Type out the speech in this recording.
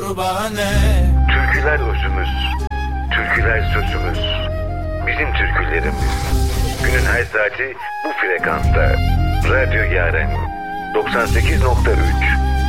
kurbane. Türküler özümüz, türküler sözümüz. Bizim türkülerimiz. Günün her saati bu frekansta. Radyo Yaren 98.3